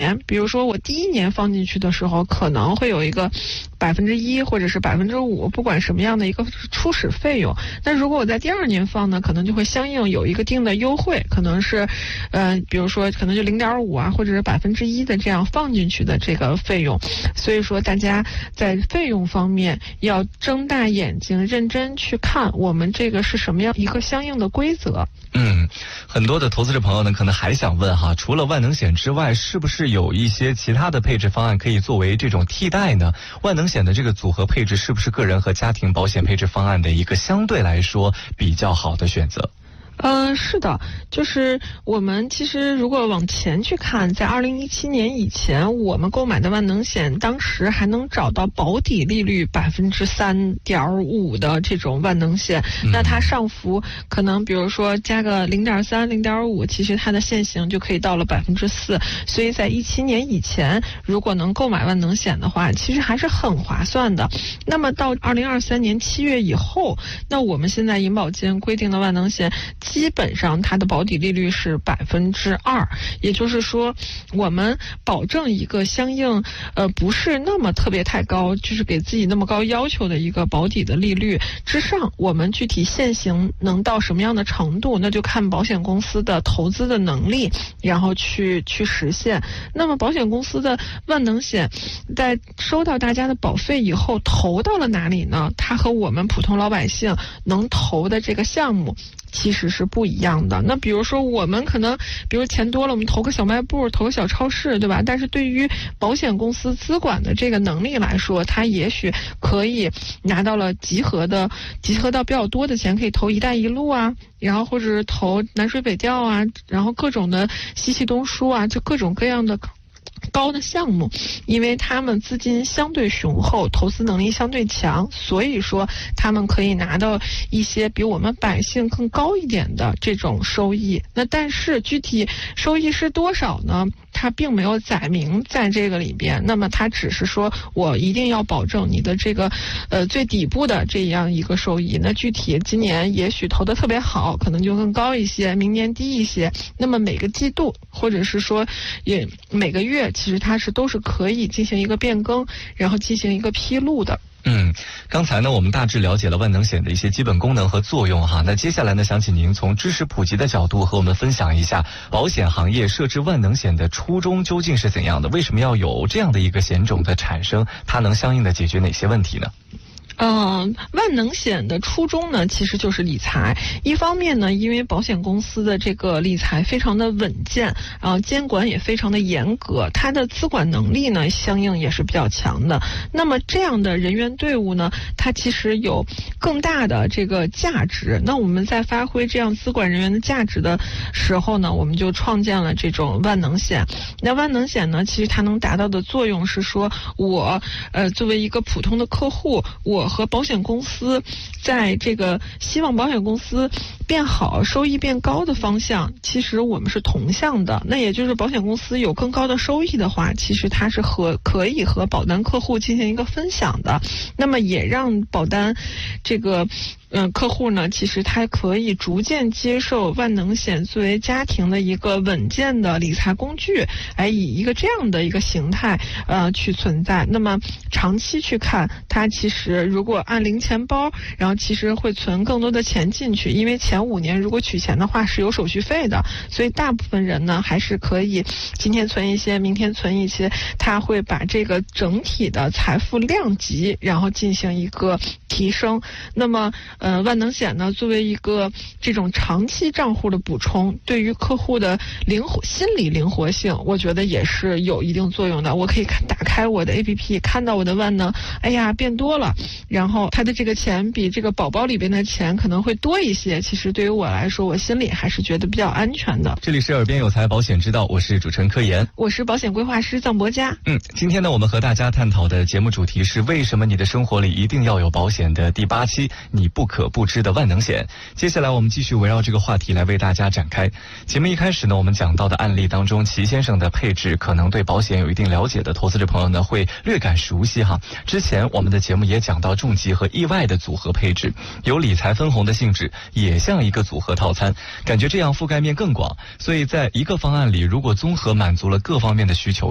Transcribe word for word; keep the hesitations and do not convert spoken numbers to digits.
年，比如说我第一年放进去的时候，可能会有一个百分之一或者是百分之五，不管什么样的一个初始费用。那如果我在第二年放呢，可能就会相应有一个定的优惠，可能是，呃，比如说可能就零点五啊，或者是百分之一的这样放进去的这个费用。所以说大家在费用方面要睁大眼睛，认真去看我们这个是什么样一个相应的规则。 嗯，很多的投资者朋友呢，可能还想问哈，除了万能险之外，是不是有一些其他的配置方案可以作为这种替代呢？万能险的这个组合配置是不是个人和家庭保险配置方案的一个相对来说比较好的选择？ 呃，是的，就是我们其实如果往前去看，在二零一七年以前，我们购买的万能险，当时还能找到保底利率百分之三点五的这种万能险，嗯、那它上浮可能比如说加个零点三、零点五，其实它的现行就可以到了百分之四。所以在一七年以前，如果能购买万能险的话，其实还是很划算的。那么到二零二三年七月以后，那我们现在银保监规定的万能险，基本上它的保底利率是百分之二，也就是说，我们保证一个相应呃不是那么特别太高，就是给自己那么高要求的一个保底的利率之上，我们具体现行能到什么样的程度，那就看保险公司的投资的能力，然后去去实现。那么保险公司的万能险在收到大家的保费以后，投到了哪里呢？它和我们普通老百姓能投的这个项目其实是不一样的。那比如说我们可能比如钱多了，我们投个小卖部，投个小超市，对吧？但是对于保险公司资管的这个能力来说，它也许可以拿到了集合的集合到比较多的钱，可以投一带一路啊，然后或者是投南水北调啊，然后各种的西气东输啊，就各种各样的高的项目，因为他们资金相对雄厚，投资能力相对强，所以说他们可以拿到一些比我们百姓更高一点的这种收益。那但是具体收益是多少呢？它并没有载明在这个里边，那么它只是说我一定要保证你的这个呃最底部的这样一个收益。那具体今年也许投得特别好，可能就更高一些，明年低一些。那么每个季度或者是说也每个月，其实它是都是可以进行一个变更，然后进行一个披露的。 嗯，刚才呢，我们大致了解了万能险的一些基本功能和作用哈。那接下来呢，想请您从知识普及的角度和我们分享一下，保险行业设置万能险的初衷究竟是怎样的？为什么要有这样的一个险种的产生？它能相应的解决哪些问题呢？ 嗯、呃，万能险的初衷呢，其实就是理财。一方面呢，因为保险公司的这个理财非常的稳健，然后监管也非常的严格，它的资管能力呢，相应也是比较强的。那么这样的人员队伍呢，它其实有更大的这个价值。那我们在发挥这样资管人员的价值的时候呢，我们就创建了这种万能险。那万能险呢，其实它能达到的作用是说，我呃作为一个普通的客户，我和保险公司在这个希望保险公司变好、收益变高的方向，其实我们是同向的。那也就是保险公司有更高的收益的话，其实它是和可以和保单客户进行一个分享的。那么也让保单这个嗯、呃，客户呢，其实他可以逐渐接受万能险作为家庭的一个稳健的理财工具，哎，以一个这样的一个形态呃去存在。那么长期去看，它其实如果按零钱包，然后其实会存更多的钱进去，因为前五年如果取钱的话是有手续费的，所以大部分人呢还是可以今天存一些，明天存一些，他会把这个整体的财富量级然后进行一个提升。那么呃，万能险呢，作为一个这种长期账户的补充，对于客户的灵活心理灵活性，我觉得也是有一定作用的。我可以看打开我的 A P P， 看到我的万能，哎呀变多了，然后他的这个钱比这个宝宝里边的钱可能会多一些。其实对于我来说，我心里还是觉得比较安全的。 这里是耳边有财保险之道，我是主持人柯岩， 我是保险规划师臧博佳。 嗯，今天呢，我们和大家探讨的节目主题是为什么你的生活里一定要有保险的第八期，你不可不知的万能险。接下来我们继续围绕这个话题来为大家展开。节目一开始呢，我们讲到的案例当中，齐先生的配置可能对保险有一定了解的投资者朋友呢会略感熟悉哈。之前我们的节目也讲到重疾和意外的组合配置，有理财分红的性质，也像一个组合套餐，感觉这样覆盖面更广。所以在一个方案里，如果综合满足了各方面的需求，